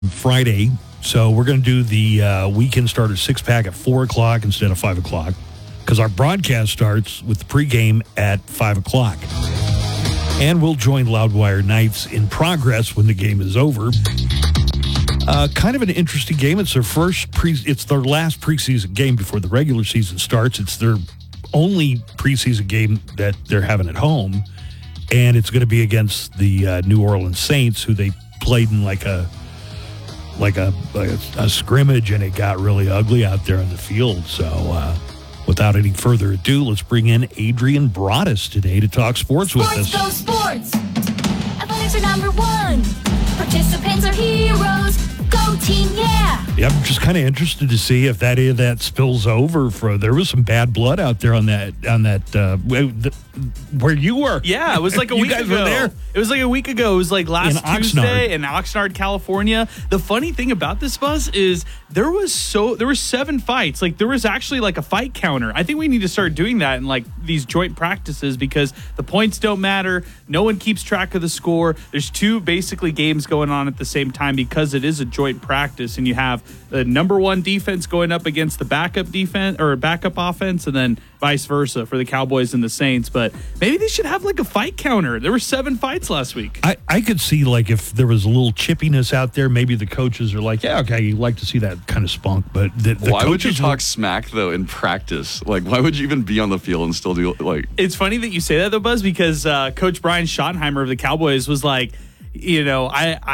Friday. So we're going to do the weekend starter 6-pack at 4 o'clock instead of 5 o'clock because our broadcast starts with the pregame at 5 o'clock. And we'll join Loudwire Nights in progress when the game is over. Kind of an interesting game. It's their it's their last preseason game before the regular season starts. It's their only preseason game that they're having at home. And it's going to be against the New Orleans Saints, who they played in like a scrimmage, and it got really ugly out there on the field. So without any further ado, let's bring in Adrian Broadus today to talk sports with us. Sports go sports. Athletics are number one. Participants are heroes. Go team, yeah. Yeah, I'm just kind of interested to see if that spills over. There was some bad blood out there on that where you were. Yeah, it was like a week ago. Were there? It was like a week ago. It was like last Tuesday in Oxnard, California. The funny thing about this, Buzz, is there were 7 fights. Like there was actually like a fight counter. I think we need to start doing that in like these joint practices because the points don't matter. No one keeps track of the score. There's 2 basically games going on at the same time because it is a joint practice, and you have the number 1 defense going up against the backup defense or backup offense, and then vice versa for the Cowboys and the Saints. But maybe they should have like a fight counter. There were 7 fights last week. I could see like if there was a little chippiness out there, maybe the coaches are like, yeah, okay, you like to see that kind of spunk. But the why would you coaches talk smack though in practice? Like, why would you even be on the field and still do like? It's funny that you say that though, Buzz, because Coach Brian Schottenheimer of the Cowboys was like, you know,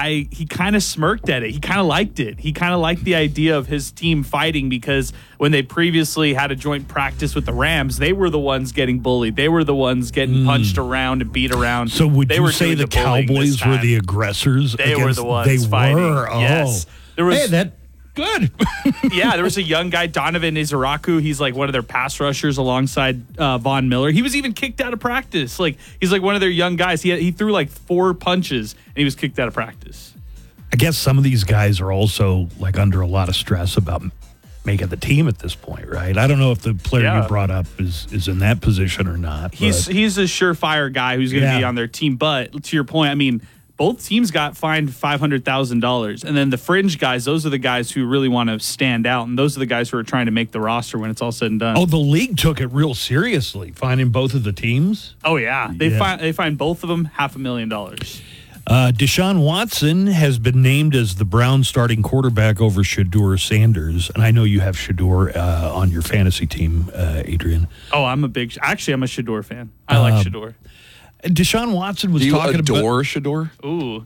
he kind of smirked at it. He kind of liked it. He kind of liked the idea of his team fighting because when they previously had a joint practice with the Rams, they were the ones getting bullied. They were the ones getting punched around and beat around. So would you say the Cowboys were the aggressors? They were the ones fighting. Oh. Yes. There was, good. Yeah, there was a young guy, Donovan Izaraku. He's like one of their pass rushers alongside Von Miller. He was even kicked out of practice. Like he's like one of their young guys. He threw like 4 punches and he was kicked out of practice. I guess some of these guys are also like under a lot of stress about making the team at this point, right? I don't know if the player you brought up is in that position or not. He's a surefire guy who's going to be on their team. But to your point, I mean, both teams got fined $500,000. And then the fringe guys, those are the guys who really want to stand out. And those are the guys who are trying to make the roster when it's all said and done. Oh, the league took it real seriously, fining both of the teams? Oh, yeah. They fined both of them $500,000. Deshaun Watson has been named as the Browns starting quarterback over Shedeur Sanders. And I know you have Shedeur on your fantasy team, Adrian. Oh, I'm a Shedeur fan. I like Shedeur. Deshaun Watson was talking about... Do you adore Shedeur? Ooh.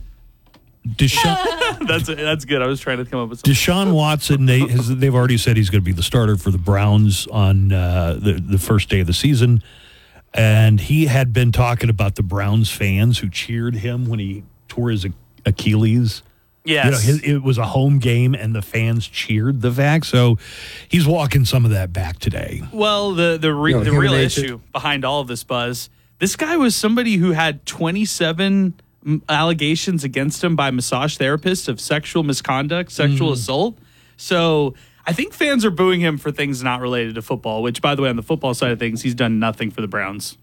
Deshaun... That's good. I was trying to come up with something. Deshaun Watson, they've already said he's going to be the starter for the Browns on the first day of the season. And he had been talking about the Browns fans who cheered him when he tore his Achilles. Yes. You know, it was a home game, and the fans cheered the vac. So he's walking some of that back today. Well, the real issue behind all of this, Buzz, this guy was somebody who had 27 allegations against him by massage therapists of sexual misconduct, sexual assault. So I think fans are booing him for things not related to football, which, by the way, on the football side of things, he's done nothing for the Browns.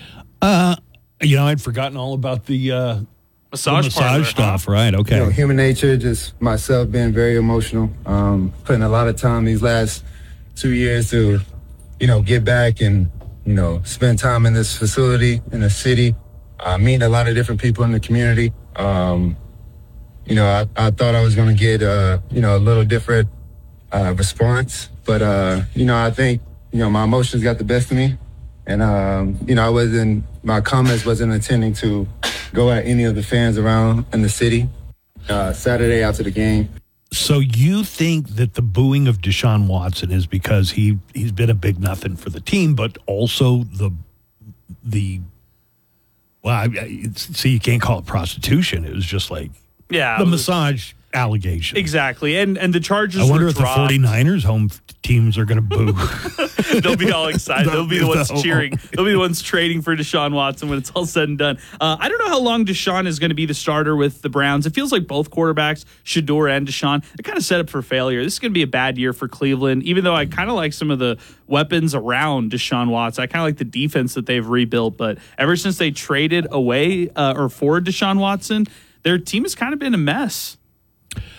I'd forgotten all about the massage stuff, right? Okay. Human nature, just myself being very emotional, putting a lot of time these last 2 years to, get back and, spend time in this facility, in the city, meeting a lot of different people in the community. I thought I was going to get, a little different response, but, I think, my emotions got the best of me. And, my comments wasn't intending to go at any of the fans around in the city Saturday after the game. So you think that the booing of Deshaun Watson is because he's been a big nothing for the team, but also you can't call it prostitution. It was just like the massage allegation. Exactly. And the charges I wonder were if dropped. the 49ers home teams are going to boo. They'll be all excited. They'll be the ones cheering. They'll be the ones trading for Deshaun Watson when it's all said and done. I don't know how long Deshaun is going to be the starter with the Browns. It feels like both quarterbacks, Shedeur and Deshaun, they're kind of set up for failure. This is going to be a bad year for Cleveland, even though I kind of like some of the weapons around Deshaun Watson. I kind of like the defense that they've rebuilt. But ever since they traded away or for Deshaun Watson, their team has kind of been a mess.